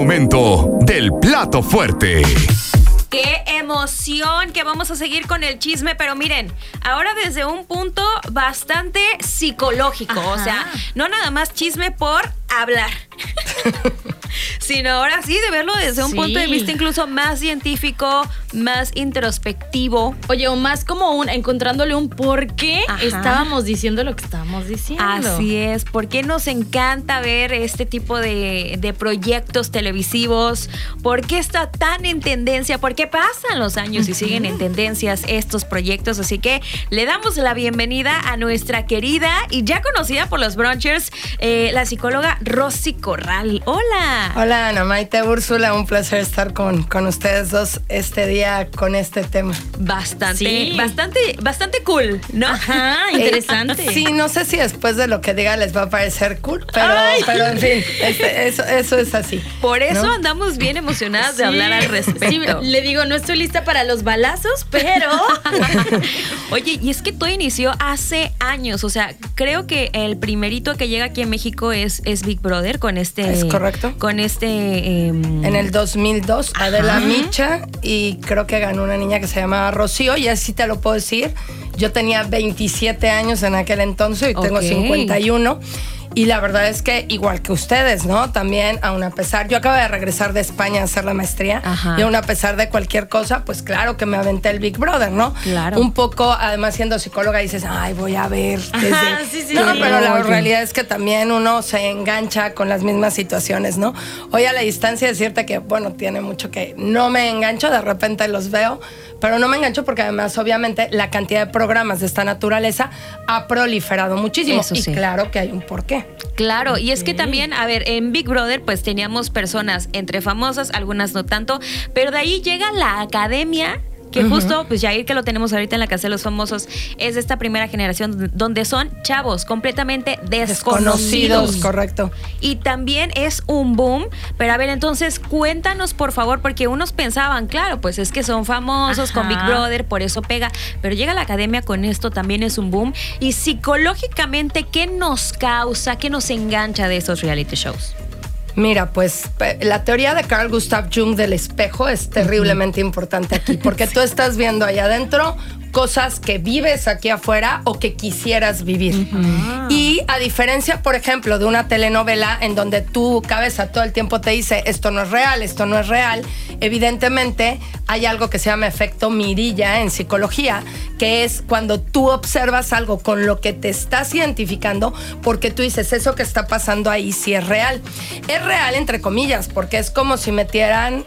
momento del plato fuerte. ¡Qué emoción! Que vamos a seguir con el chisme, pero miren, ahora desde un punto bastante psicológico. Ajá. O sea, no nada más chisme por hablar, sino ahora sí de verlo desde un punto de vista incluso más científico, más introspectivo. Oye, o más como encontrándole un por qué estábamos diciendo lo que estábamos diciendo. Así es, por qué nos encanta ver este tipo de proyectos televisivos, por qué está tan en tendencia, por qué pasan los años y siguen en tendencias estos proyectos. Así que le damos la bienvenida a nuestra querida y ya conocida por los brunchers, la psicóloga Rosy Corral. Hola. Hola, Ana Maite, Úrsula, un placer estar con ustedes dos este día con este tema. Bastante cool, ¿no? Ajá, interesante. Sí, no sé si después de lo que diga les va a parecer cool, pero en fin, eso es así. Por eso andamos bien emocionadas de hablar al respecto. Sí, le digo, no estoy lista para los balazos, pero... Oye, y es que todo inició hace años, o sea, creo que el primerito que llega aquí en México es Big Brother con este... Es correcto. Con en el 2002, Adela Micha, y creo que ganó una niña que se llamaba Rocío, y así te lo puedo decir. Yo tenía 27 años en aquel entonces y tengo 51. Y la verdad es que igual que ustedes, ¿no? También, aun a pesar, yo acabo de regresar de España a hacer la maestría. Y aun a pesar de cualquier cosa, pues claro que me aventé el Big Brother, ¿no? Claro. Un poco, además siendo psicóloga, dices, ay, voy a ver. No, pero la realidad es que también uno se engancha con las mismas situaciones, ¿no? Hoy a la distancia decirte que, bueno, tiene mucho que no me engancho, de repente los veo, pero no me engancho porque además, obviamente, la cantidad de programas de esta naturaleza ha proliferado muchísimo. Eso sí. Y claro que hay un porqué. Claro, y es que también, a ver, en Big Brother pues teníamos personas entre famosas, algunas no tanto, pero de ahí llega la academia, que justo, pues Yair, que lo tenemos ahorita en la Casa de los Famosos, es de esta primera generación donde son chavos completamente desconocidos. Correcto. Y también es un boom, pero a ver, entonces cuéntanos por favor, porque unos pensaban, claro, pues es que son famosos con Big Brother, por eso pega, pero llega la academia con esto, también es un boom. Y psicológicamente, ¿qué nos causa, qué nos engancha de estos reality shows? Mira, pues la teoría de Carl Gustav Jung del espejo es terriblemente importante aquí, porque tú estás viendo allá adentro cosas que vives aquí afuera o que quisieras vivir. Y a diferencia, por ejemplo, de una telenovela en donde tu cabeza todo el tiempo te dice esto no es real, evidentemente hay algo que se llama efecto mirilla en psicología, que es cuando tú observas algo con lo que te estás identificando, porque tú dices, eso que está pasando ahí sí es real. Es real entre comillas, porque es como si metieran,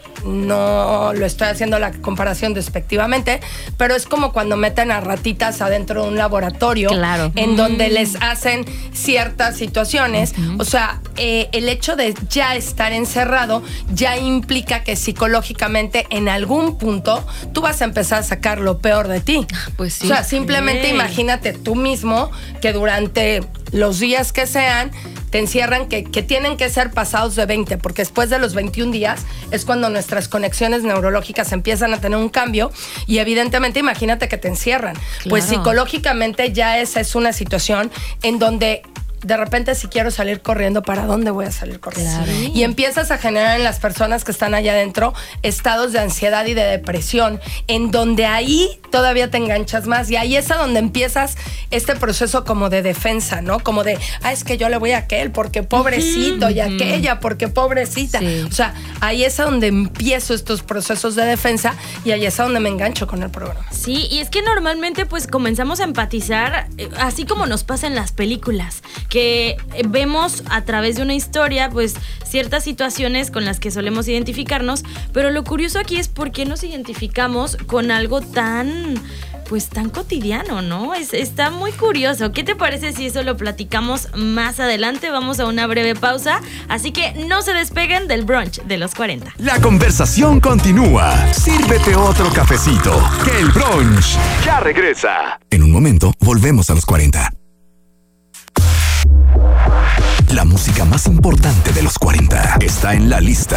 no lo estoy haciendo la comparación despectivamente, pero es como cuando meten a ratitas adentro de un laboratorio, en donde les hacen ciertas situaciones. O sea, el hecho de ya estar encerrado ya implica que psicológicamente en algún punto tú vas a empezar a sacar lo peor de ti. Pues sí. O sea, simplemente imagínate tú mismo que durante los días que sean te encierran, que tienen que ser pasados de 20, porque después de los 21 días es cuando nuestras conexiones neurológicas empiezan a tener un cambio, y evidentemente imagínate que te encierran. Claro. Pues psicológicamente ya esa es una situación en donde de repente si quiero salir corriendo, ¿para dónde voy a salir corriendo? Claro. Y empiezas a generar en las personas que están allá adentro estados de ansiedad y de depresión, en donde ahí todavía te enganchas más, y ahí es a donde empiezas este proceso como de defensa, ¿no? Como de, es que yo le voy a aquel porque pobrecito, y aquella porque pobrecita. Sí. O sea, ahí es a donde empiezo estos procesos de defensa, y ahí es a donde me engancho con el programa. Sí, y es que normalmente pues comenzamos a empatizar, así como nos pasa en las películas, que vemos a través de una historia pues ciertas situaciones con las que solemos identificarnos, pero lo curioso aquí es por qué nos identificamos con algo tan cotidiano, ¿no? Está muy curioso. ¿Qué te parece si eso lo platicamos más adelante? Vamos a una breve pausa, así que no se despeguen del brunch de los 40. La conversación continúa. Sírvete otro cafecito, que el brunch ya regresa. En un momento, volvemos a los 40. La música más importante de los 40 está en la lista